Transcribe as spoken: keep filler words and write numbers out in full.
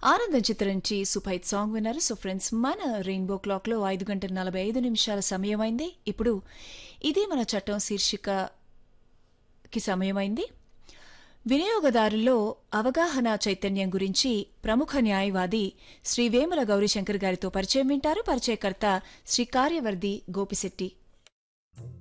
ఆనందం చిత్రం నుంచి సూపర్ సాంగ్ విన్నారు. సో ఫ్రెండ్స్, మన రెయిన్బో క్లాక్ లో ఐదు గంటల నలభై ఐదు నిమిషాల సమయమైంది. ఇప్పుడు ఇది మన చట్టం శీర్షికకి సమయమైంది. వినియోగదారుల్లో అవగాహన చైతన్యం గురించి ప్రముఖ న్యాయవాది శ్రీ వేముల గౌరీశంకర్ గారితో పరిచయం వింటారు. పరిచయకర్త శ్రీ కార్యవర్ధి గోపిశెట్టి.